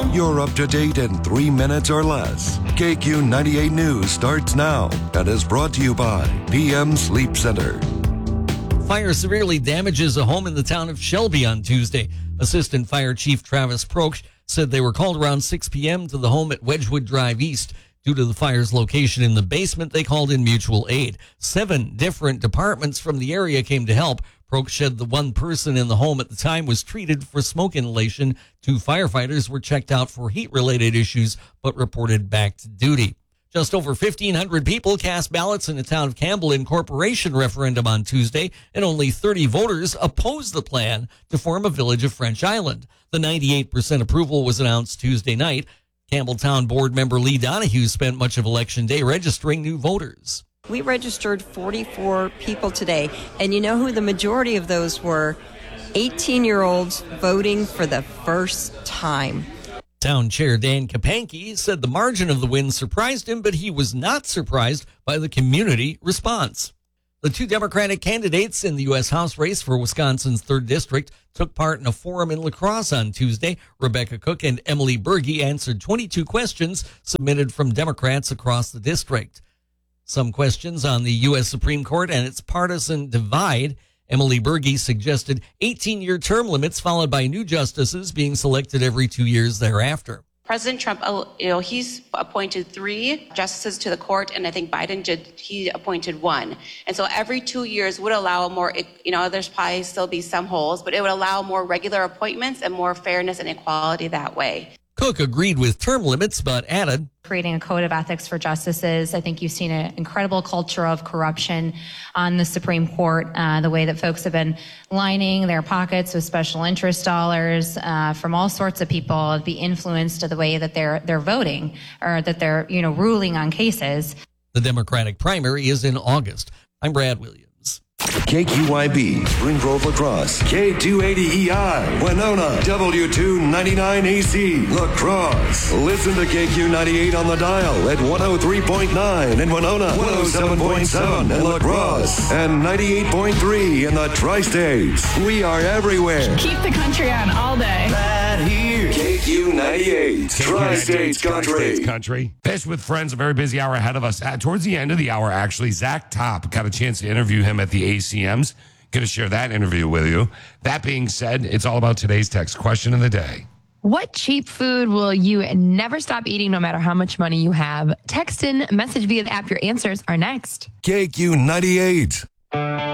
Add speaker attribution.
Speaker 1: You're up to date in 3 minutes or less. KQ 98 News starts now and is brought to you by PM Sleep Center.
Speaker 2: Fire severely damages a home in the town of Shelby on Tuesday. Assistant Fire Chief Travis Proksch said they were called around 6 p.m. to the home at Wedgwood Drive East. Due to the fire's location in the basement, they called in mutual aid. 7 different departments from the area came to help. Proksch said the one person in the home at the time was treated for smoke inhalation. 2 firefighters were checked out for heat-related issues, but reported back to duty. Just over 1,500 people cast ballots in the town of Campbell incorporation referendum on Tuesday, and only 30 voters opposed the plan to form a village of French Island. The 98% approval was announced Tuesday night. Campbelltown board member Lee Donahue spent much of Election Day registering new voters.
Speaker 3: We registered 44 people today, and you know who the majority of those were? 18-year-olds voting for the first time.
Speaker 2: Town Chair Dan Kapanke said the margin of the win surprised him, but he was not surprised by the community response. The 2 Democratic candidates in the U.S. House race for Wisconsin's 3rd District took part in a forum in La Crosse on Tuesday. Rebecca Cook and Emily Berge answered 22 questions submitted from Democrats across the district. Some questions on the U.S. Supreme Court and its partisan divide. Emily Berge suggested 18-year term limits followed by new justices being selected every 2 years thereafter.
Speaker 4: President Trump, he's appointed 3 justices to the court, and I think Biden he appointed 1. And so every 2 years would allow more, there's probably still be some holes, but it would allow more regular appointments and more fairness and equality that way.
Speaker 2: Cook agreed with term limits, but added,
Speaker 5: creating a code of ethics for justices. I think you've seen an incredible culture of corruption on the Supreme Court, the way that folks have been lining their pockets with special interest dollars from all sorts of people, be influenced to the way that they're voting or that they're, ruling on cases.
Speaker 2: The Democratic primary is in August. I'm Brad Williams.
Speaker 1: KQYB, Spring Grove La Crosse, K280EI, Winona, W299AC, La Crosse. Listen to KQ98 on the dial at 103.9 in Winona, 107.7 in La Crosse, and 98.3 in the Tri-States. We are everywhere.
Speaker 6: Keep the country on all day.
Speaker 1: Right here. KQ98, Tri-States Country.
Speaker 7: Fish with Friends, a very busy hour ahead of us. Towards the end of the hour, actually, Zach Top got a chance to interview him at the ACMs. Going to share that interview with you. That being said, it's all about today's text question of the day.
Speaker 8: What cheap food will you never stop eating no matter how much money you have? Text in, message via the app. Your answers are next.
Speaker 1: KQ98.